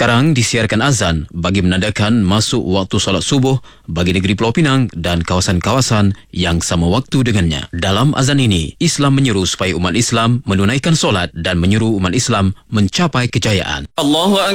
Sekarang disiarkan azan bagi menandakan masuk waktu solat subuh bagi negeri Pulau Pinang dan kawasan-kawasan yang sama waktu dengannya. Dalam azan ini, Islam menyeru supaya umat Islam menunaikan solat dan menyuruh umat Islam mencapai kejayaan. Allahu